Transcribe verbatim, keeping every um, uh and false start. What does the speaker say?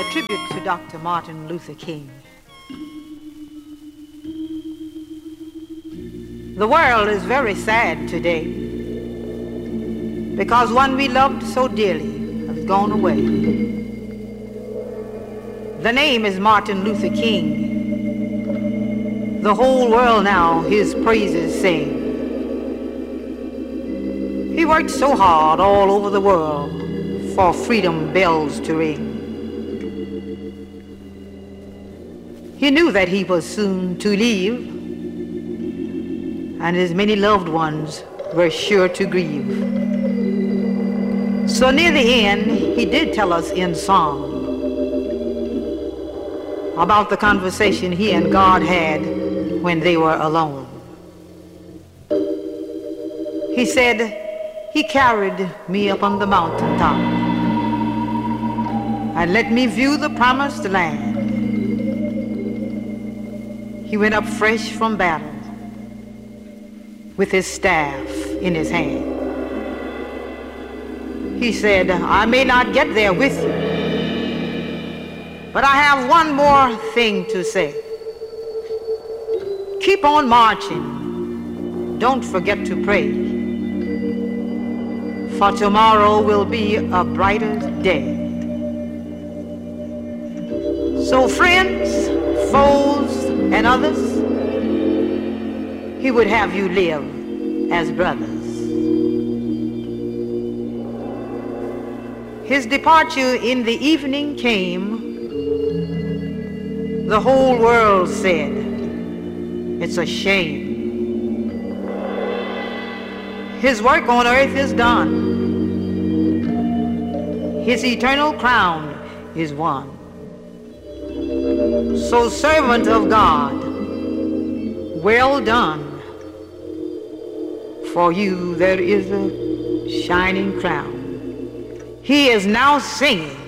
tribute to Doctor Martin Luther King. The world is very sad today because one we loved so dearly has gone away. The name is Martin Luther King. The whole world now his praises sing. He worked so hard all over the world for freedom bells to ring. He knew that he was soon to leave, and his many loved ones were sure to grieve. So near the end, he did tell us in song about the conversation he and God had when they were alone. He said, he carried me up on the mountaintop and let me view the promised land. He went up fresh from battle with his staff in his hand. He said, I may not get there with you, but I have one more thing to say. Keep on marching. Don't forget to pray, for tomorrow will be a brighter day. So friends, foes, and others, he would have you live as brothers. His departure in the evening came. The whole world said, it's a shame. His work on earth is done. His eternal crown is won. So servant of God, well done. For you there is a shining crown. He is now singing